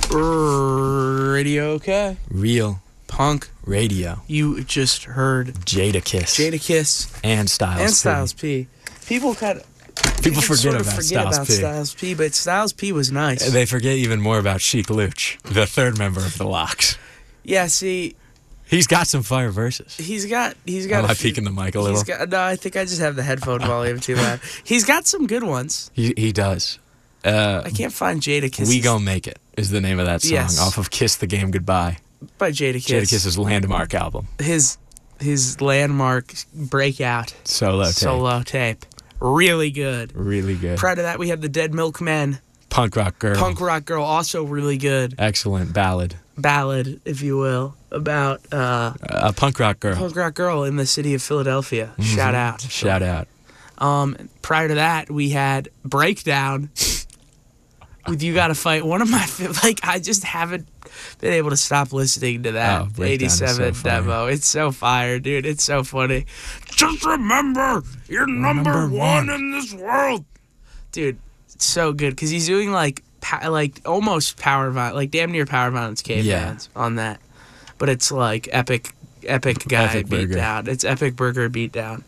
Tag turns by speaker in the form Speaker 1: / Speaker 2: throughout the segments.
Speaker 1: Radio OK.
Speaker 2: Real
Speaker 1: Punk
Speaker 2: Radio.
Speaker 1: You just heard
Speaker 2: Jadakiss. And Styles P.
Speaker 1: People
Speaker 2: forget about
Speaker 1: Styles P, but Styles P was nice.
Speaker 2: They forget even more about Sheik Luch, the third member of the Lox.
Speaker 1: Yeah, see,
Speaker 2: he's got some fire verses.
Speaker 1: He's got.
Speaker 2: Am I peeking the mic a little?
Speaker 1: No, I think I just have the headphone volume too loud. He's got some good ones.
Speaker 2: He does.
Speaker 1: I can't find Jadakiss.
Speaker 2: We Gon' Make It is the name of that song,
Speaker 1: Yes.
Speaker 2: off of Kiss the Game Goodbye.
Speaker 1: By Jadakiss.
Speaker 2: Jadakiss's landmark album.
Speaker 1: His landmark breakout
Speaker 2: Solo
Speaker 1: tape. Really good.
Speaker 2: Really good.
Speaker 1: Prior to that, we had the Dead Milkmen.
Speaker 2: Punk Rock Girl,
Speaker 1: also really good.
Speaker 2: Excellent ballad, if
Speaker 1: you will, about
Speaker 2: a punk rock
Speaker 1: girl in the city of Philadelphia.
Speaker 2: Mm-hmm. Shout out.
Speaker 1: Prior to that, we had Breakdown with You Gotta Fight. One of my I just haven't been able to stop listening to that 87 demo. It's so fire, dude. It's so funny. Just remember, you're number one in this world, dude. It's so good because he's doing almost power violence, like damn near Power Violence caveman's on that, but it's like epic guy beat down. It's Epic Burger beat down.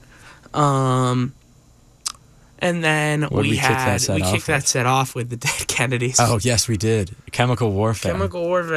Speaker 1: And then we kicked that set off with the Dead Kennedys.
Speaker 2: Oh yes, we did. Chemical Warfare.
Speaker 1: Not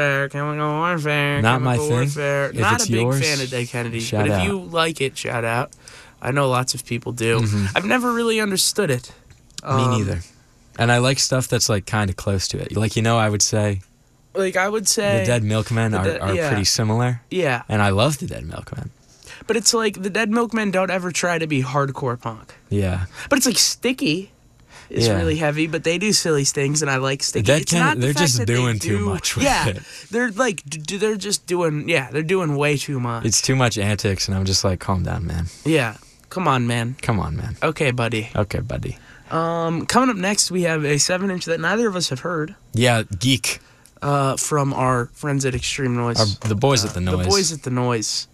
Speaker 2: my thing.
Speaker 1: If not a big fan of Dead Kennedys, but if you like it, shout out. I know lots of people do. Mm-hmm. I've never really understood it.
Speaker 2: Me neither. And I like stuff that's like kind of close to it. I would say the Dead Milkmen are pretty similar.
Speaker 1: Yeah.
Speaker 2: And I love the Dead Milkmen.
Speaker 1: But it's like the Dead Milkmen don't ever try to be hardcore punk.
Speaker 2: Yeah.
Speaker 1: But it's like Sticky is really heavy, but they do silly things, and I like Sticky.
Speaker 2: They're just doing too much with it.
Speaker 1: They're just doing, they're doing way too much.
Speaker 2: It's too much antics, and I'm just like, calm down, man.
Speaker 1: Yeah. Come on, man. Okay, buddy. Coming up next, we have a 7-inch that neither of us have heard.
Speaker 2: Yeah, Geek.
Speaker 1: From our friends at Extreme Noise.
Speaker 2: The boys at the Noise.
Speaker 1: The boys at the Noise.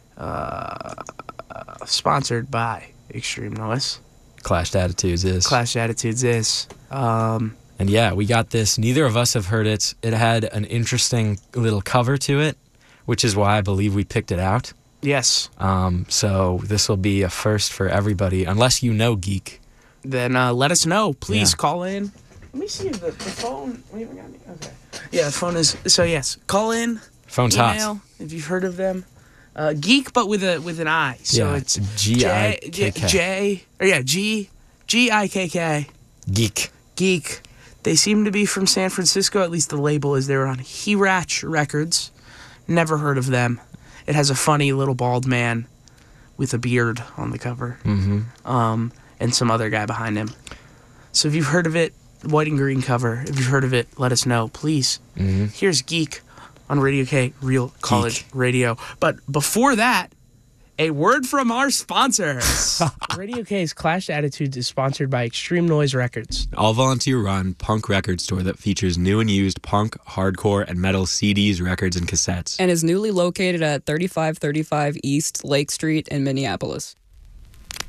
Speaker 1: Sponsored by Extreme Noise.
Speaker 2: Clashed Attitudes is.
Speaker 1: And
Speaker 2: yeah, we got this. Neither of us have heard it. It had an interesting little cover to it, which is why I believe we picked it out.
Speaker 1: Yes.
Speaker 2: So this will be a first for everybody, unless you know Geek.
Speaker 1: Then let us know. Please call in. Let me see if the phone. We haven't got any. Okay. Yeah, the phone is. So yes, call in.
Speaker 2: Phone's
Speaker 1: email,
Speaker 2: hot.
Speaker 1: If you've heard of them. Geek, but with an I. So it's G-I-K-K. G-I-K-K. Geek. They seem to be from San Francisco. At least the label is. They were on Hirach Records. Never heard of them. It has a funny little bald man with a beard on the cover. Mm-hmm. And some other guy behind him. So if you've heard of it, white and green cover. If you've heard of it, let us know, please. Mm-hmm. Here's Geek on Radio K, Real College Radio. But before that, a word from our sponsors. Radio K's Clashed Attitudes is sponsored by Extreme Noise Records.
Speaker 3: All volunteer-run punk record store that features new and used punk, hardcore, and metal CDs, records, and cassettes.
Speaker 4: And is newly located at 3535 East Lake Street in Minneapolis.